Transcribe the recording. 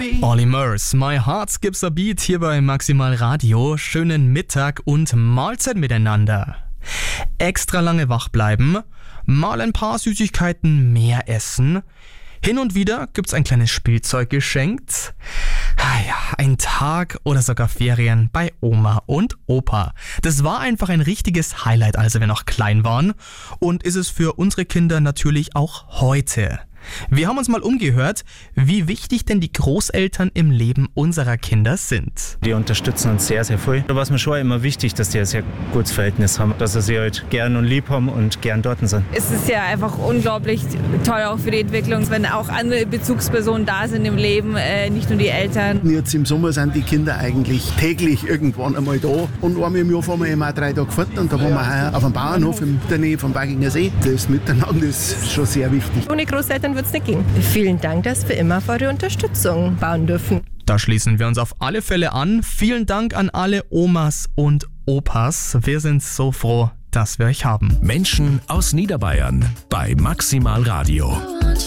Olly Murs, My Heart Skips a Beat hier bei Maximal Radio. Schönen Mittag und Mahlzeit miteinander. Extra lange wach bleiben, mal ein paar Süßigkeiten mehr essen. Hin und wieder gibt's ein kleines Spielzeug geschenkt. Ein Tag oder sogar Ferien bei Oma und Opa. Das war einfach ein richtiges Highlight, als wir noch klein waren. Und ist es für unsere Kinder natürlich auch heute. Wir haben uns mal umgehört, wie wichtig denn die Großeltern im Leben unserer Kinder sind. Die unterstützen uns sehr, sehr viel. Da war es mir schon immer wichtig, dass die ein sehr gutes Verhältnis haben, dass sie halt gern und lieb haben und gern dort sind. Es ist ja einfach unglaublich toll auch für die Entwicklung, wenn auch andere Bezugspersonen da sind im Leben, nicht nur die Eltern. Jetzt im Sommer sind die Kinder eigentlich täglich irgendwann einmal da. Und einmal im Jahr fahren wir immer 3 Tage fort und da waren wir auch auf dem Bauernhof in der Nähe vom Waginger See. Das Miteinander ist schon sehr wichtig. Ohne Großeltern wird es nicht gehen. Vielen Dank, dass wir immer auf eure Unterstützung bauen dürfen. Da schließen wir uns auf alle Fälle an. Vielen Dank an alle Omas und Opas. Wir sind so froh, dass wir euch haben. Menschen aus Niederbayern bei Maximal Radio.